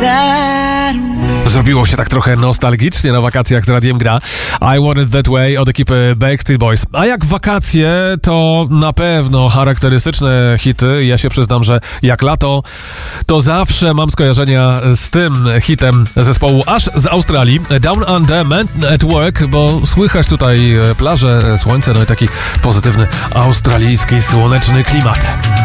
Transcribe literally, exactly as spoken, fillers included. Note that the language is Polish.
Zrobiło się tak trochę nostalgicznie na wakacjach z Radiem Gra. I Want It That Way od ekipy Backstreet Boys. A jak wakacje, to na pewno charakterystyczne hity. Ja się przyznam, że jak lato, to zawsze mam skojarzenia z tym hitem zespołu aż z Australii. Down Under, Man at Work, bo słychać tutaj plaże, słońce, no i taki pozytywny australijski, słoneczny klimat.